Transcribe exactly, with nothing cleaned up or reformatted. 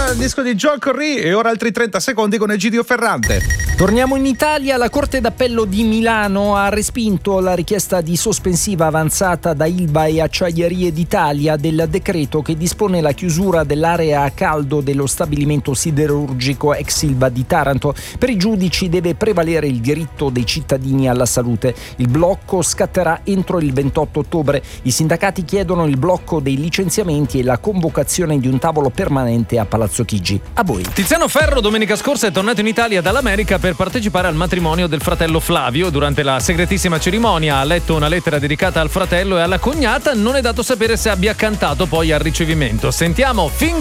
il disco di Joel Corry e ora altri trenta secondi con Egidio Ferrante. Torniamo in Italia. La Corte d'Appello di Milano ha respinto la richiesta di sospensiva avanzata da Ilva e Acciaierie d'Italia del decreto che dispone la chiusura dell'area a caldo dello stabilimento siderurgico ex Ilva di Taranto. Per i giudici deve prevalere il diritto dei cittadini alla salute. Il blocco scatterà entro il ventotto ottobre. I sindacati chiedono il blocco dei licenziamenti e la convocazione di un tavolo permanente a Palazzo Chigi. A voi. Tiziano Ferro domenica scorsa è tornato in Italia dall'America per partecipare al matrimonio del fratello Flavio. Durante la segretissima cerimonia ha letto una lettera dedicata al fratello e alla cognata. Non è dato sapere se abbia cantato poi al ricevimento. Sentiamo Finger